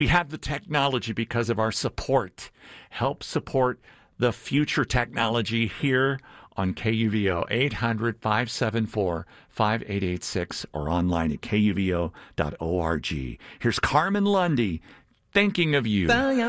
We have the technology because of our support. Help support the future technology here on KUVO, 800-574-5886 or online at kuvo.org. Here's Carmen Lundy, thinking of you.